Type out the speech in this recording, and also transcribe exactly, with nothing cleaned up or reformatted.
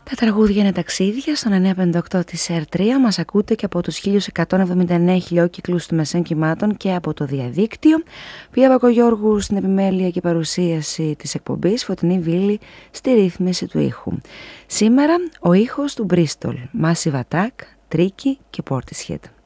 Τα τραγούδια είναι ταξίδια στον εννιακόσια πενήντα οκτώ της ερ τρία. Μας ακούτε και από τους χίλια εκατόν εβδομήντα εννέα χιλιόκυκλους του μεσαίων κυμάτων και από το διαδίκτυο. Πία Μπακογιώργου στην επιμέλεια και παρουσίαση της εκπομπής, Φωτεινή Βίλη στη ρύθμιση του ήχου. Σήμερα ο ήχος του Bristol, Massive Attack, Tricky και Portishead.